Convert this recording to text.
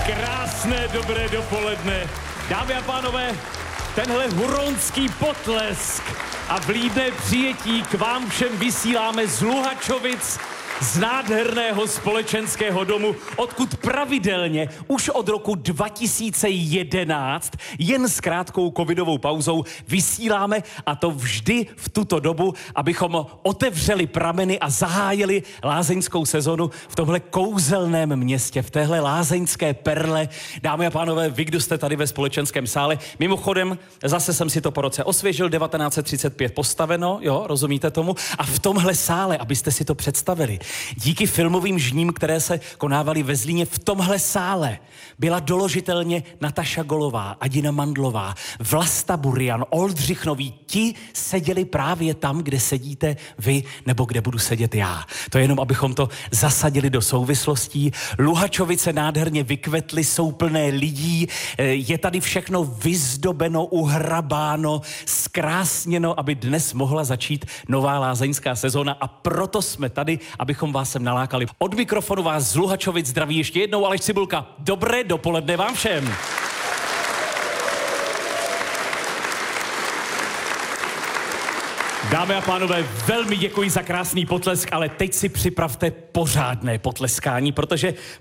Krásné dobré dopoledne. Dámy a pánové, tenhle huronský potlesk a vlídné přijetí k vám všem vysíláme z Luhačovic, z nádherného společenského domu, odkud pravidelně už od roku 2011 jen s krátkou covidovou pauzou vysíláme, a to vždy v tuto dobu, abychom otevřeli prameny a zahájili lázeňskou sezonu v tomhle kouzelném městě, v téhle lázeňské perle. Dámy a pánové, vy, kdo jste tady ve společenském sále, mimochodem, zase jsem si to po roce osvěžil, 1935 postaveno, jo, rozumíte tomu? A v tomhle sále, abyste si to představili, díky filmovým žním, které se konávaly ve Zlíně, v tomhle sále byla doložitelně Nataša Golová, Adina Mandlová, Vlasta Burian, Oldřich Nový. Ti seděli právě tam, kde sedíte vy, nebo kde budu sedět já. To je jenom, abychom to zasadili do souvislostí. Luhačovice nádherně vykvetly, jsou plné lidí, je tady všechno vyzdobeno, uhrabáno, zkrásněno, aby dnes mohla začít nová lázeňská sezóna, a proto jsme tady, abychom vás sem nalákali. Od mikrofonu vás z Luhačovic zdraví ještě jednou Aleš Cibulka. Dobré dopoledne vám všem. Dámy a pánové, velmi děkuji za krásný potlesk, ale teď si připravte pořádné potleskání, protože